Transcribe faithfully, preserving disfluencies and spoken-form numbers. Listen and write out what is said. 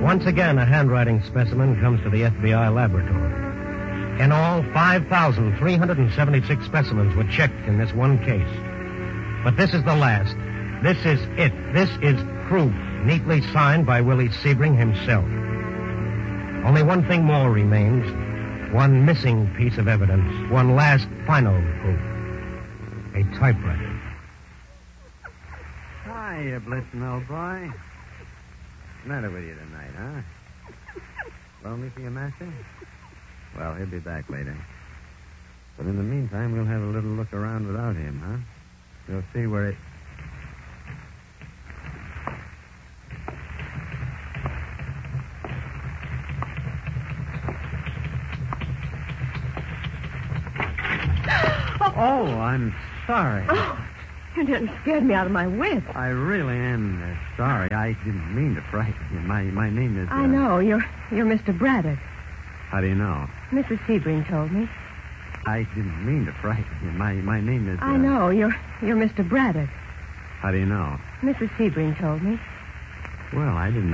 Once again, a handwriting specimen comes to the F B I laboratory. In all, five thousand three hundred seventy-six specimens were checked in this one case. But this is the last. This is it. This is proof, neatly signed by Willie Sebring himself. Only one thing more remains. One missing piece of evidence. One last final proof. A typewriter. Hi, you blitzing old boy. What's the matter with you tonight, huh? Lonely for your master? Well, he'll be back later. But in the meantime, we'll have a little look around without him, huh? We'll see where it... Oh, I'm sorry. Oh, you didn't scare me out of my wits. I really am uh, sorry. I didn't mean to frighten you. My my name is... Uh... I know. You're you're Mister Braddock. How do you know? Missus Sebring told me. I didn't mean to frighten you. My my name is... Uh... I know. You're you're Mister Braddock. How do you know? Missus Sebring told me. Well, I didn't